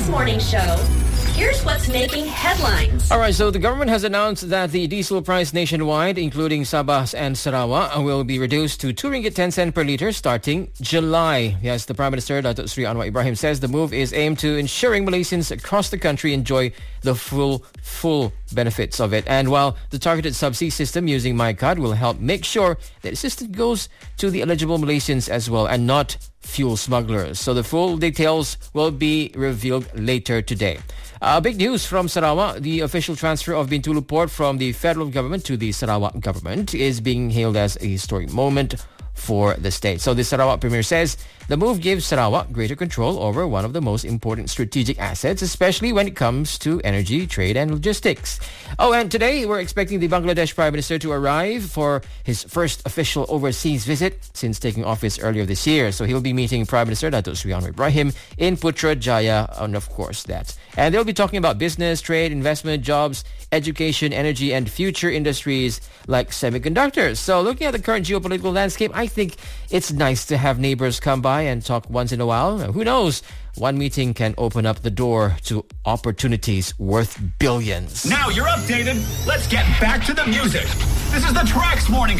Tracks Morning Show, here's what's making headlines. All right, so the government has announced that the diesel price nationwide, including Sabah and Sarawak, will be reduced to 2 ringgit 10 cent per litre starting July. Yes, the Prime Minister, Datuk Sri Anwar Ibrahim, says the move is aimed to ensuring Malaysians across the country enjoy the full benefits of it. And while the targeted subsidy system using MyCard will help make sure that assistance goes to the eligible Malaysians as well and not fuel smugglers. So the full details will be revealed later today. Big news from Sarawak. The official transfer of Bintulu Port from the federal government to the Sarawak government is being hailed as a historic moment for the state. So the Sarawak Premier says the move gives Sarawak greater control over one of the most important strategic assets, especially when it comes to energy, trade and logistics. Oh, and today we're expecting the Bangladesh Prime Minister to arrive for his first official overseas visit since taking office earlier this year. So he'll be meeting Prime Minister Datuk Sri Anwar Ibrahim in Putrajaya, and of course that. And they'll be talking about business, trade, investment, jobs, education, energy and future industries like semiconductors. So looking at the current geopolitical landscape, I think it's nice to have neighbors come by and talk once in a while. Who knows? One meeting can open up the door to opportunities worth billions. Now you're updated. Let's get back to the music. This is the Tracks Morning